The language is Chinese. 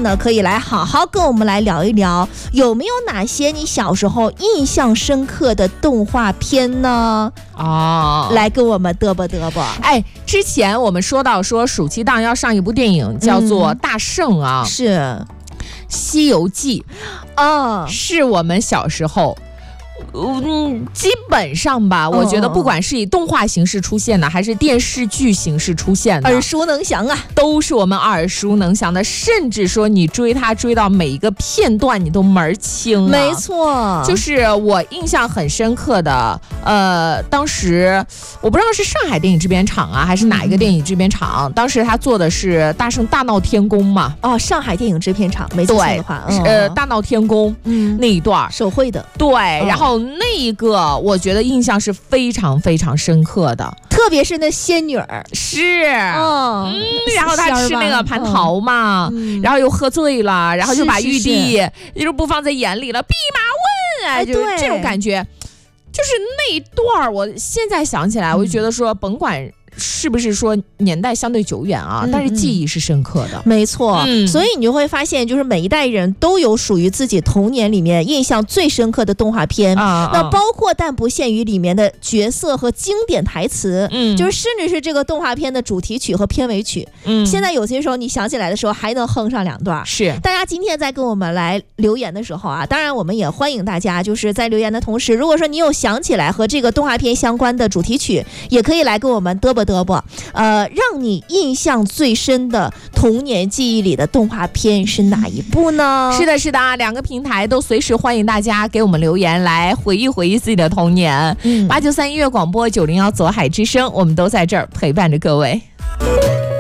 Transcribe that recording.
呢，可以来好好跟我们来聊一聊，有没有哪些你小时候印象深刻的动画片呢？来跟我们嘚啵嘚啵。 之前我们说到说暑期档要上一部电影叫做《大圣》啊， 是《 西游记》是我们小时候。基本上吧，我觉得不管是以动画形式出现的，还是电视剧形式出现的， 耳熟能详啊， 都是我们耳熟能详的，甚至说你追它追到每一个片段你都门儿清。 没错， 就是我印象很深刻的，当时我不知道是上海电影制片厂啊，还是哪一个电影制片厂，当时他做的是大圣大闹天宫嘛。 上海电影制片厂，没错的话， 大闹天宫那一段手绘的， 对，然后那一个我觉得印象是非常非常深刻的， 特别是那仙女儿， 是，然后他吃那个蟠桃嘛，然后又喝醉了，然后就把玉帝就不放在眼里了，弼马温就是这种感觉，就是那一段我现在想起来，我就觉得说，甭管是不是说年代相对久远啊，但是记忆是深刻的。 没错，所以你就会发现，就是每一代人都有属于自己童年里面印象最深刻的动画片，那包括但不限于里面的角色和经典台词，就是甚至是这个动画片的主题曲和片尾曲，现在有些时候你想起来的时候还能哼上两段。 是， 大家今天在跟我们来留言的时候啊，当然我们也欢迎大家就是在留言的同时，如果说你有想起来和这个动画片相关的主题曲，也可以来跟我们嘚啵嘚啵，让你印象最深的童年记忆里的动画片是哪一部呢？ 是的，是的，两个平台都随时欢迎大家给我们留言，来回忆回忆自己的童年。893音乐广播，901左海之声，我们都在这儿陪伴着各位。